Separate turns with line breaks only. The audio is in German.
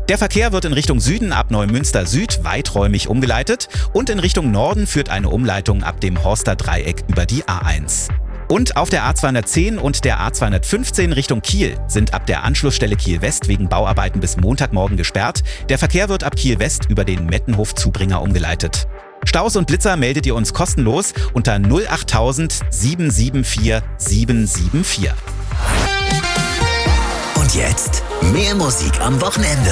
Der Verkehr wird in Richtung Süden ab Neumünster Süd weiträumig umgeleitet und in Richtung Norden führt eine Umleitung ab dem Horster Dreieck über die A1. Und auf der A210 und der A215 Richtung Kiel sind ab der Anschlussstelle Kiel West wegen Bauarbeiten bis Montagmorgen gesperrt. Der Verkehr wird ab Kiel West über den Mettenhof-Zubringer umgeleitet. Staus und Blitzer meldet ihr uns kostenlos unter 08000 774 774.
Und jetzt mehr Musik am Wochenende.